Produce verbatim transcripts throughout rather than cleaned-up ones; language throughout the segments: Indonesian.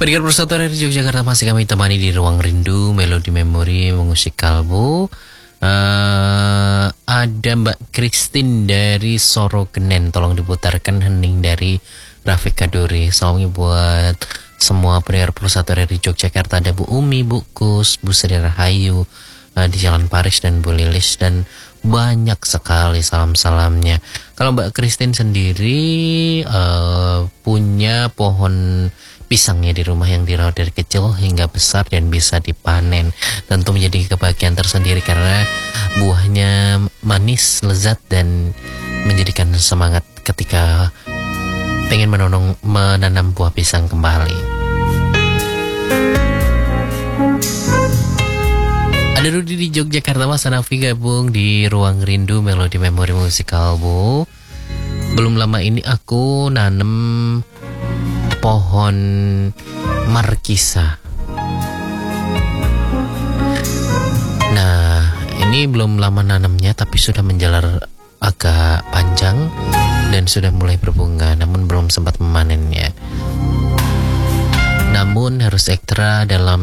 Pendengar Persatuan dari Yogyakarta, masih kami temani di Ruang Rindu Melodi Memori mengusik kalbu. uh, Ada Mbak Christine dari Sorogenen, tolong diputarkan Hening dari Rafiq Kaduri. Salamnya buat semua pendengar Persatuan dari Yogyakarta. Ada Bu Umi, Bu Kus, Bu Sri Rahayu uh, di Jalan Paris, dan Bu Lilis, dan banyak sekali salam-salamnya. Kalau Mbak Christine sendiri uh, punya pohon pisangnya di rumah yang dirawat dari kecil hingga besar dan bisa dipanen. Tentu menjadi kebahagiaan tersendiri karena buahnya manis, lezat, dan menjadikan semangat ketika pengen menonong, menanam buah pisang kembali. Ada Rudi di Yogyakarta, Mas Hanafi gabung di Ruang Rindu Melodi Memori Musik Kalbu. Belum lama ini aku nanem pohon markisa. Nah, ini belum lama nanamnya, tapi sudah menjalar agak panjang dan sudah mulai berbunga, namun belum sempat memanennya. Namun harus ekstra dalam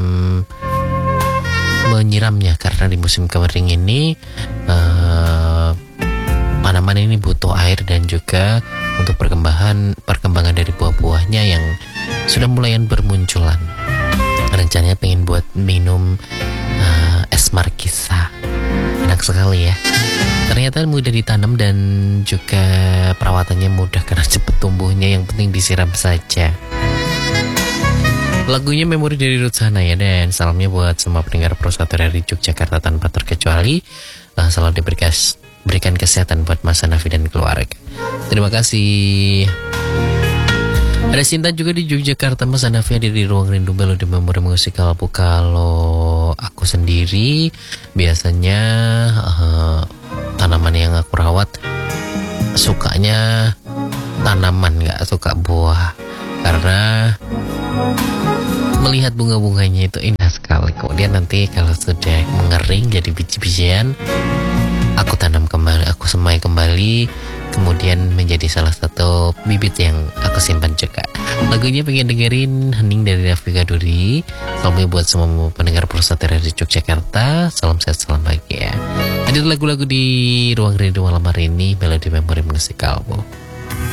menyiramnya karena di musim kering ini uh, tanaman ini butuh air dan juga untuk perkembangan perkembangan dari buah-buahnya yang sudah mulai bermunculan. Rencananya pengen buat minum uh, es markisa. Enak sekali ya. Ternyata mudah ditanam dan juga perawatannya mudah karena cepat tumbuhnya. Yang penting disiram saja. Lagunya Memori dari Ruth Sahanaya, dan salamnya buat semua pendengar Persatuan dari Yogyakarta tanpa terkecuali. uh, Selalu diberikan berikan kesehatan buat Mas Hanafi dan keluarga. Terima kasih. Ada Sinta juga di Yogyakarta, Mas Hanafi hadir di Ruang Rindu Melodi Memori Musik Kalbu. Kalau aku sendiri biasanya uh, tanaman yang aku rawat sukanya tanaman, gak suka buah, karena melihat bunga-bunganya itu indah sekali. Kemudian nanti kalau sudah mengering jadi biji-bijian, aku tanam kembali, aku semai kembali, kemudian menjadi salah satu bibit yang aku simpan juga. Lagunya pengen dengerin Hening dari Rafiq Kaduri. Salam buat semua pendengar Persatuan dari Yogyakarta. Salam sehat, salam bahagia. Hadir lagu-lagu di Ruang Rindu malam hari ini, Melodi Memori Musik Kalbu.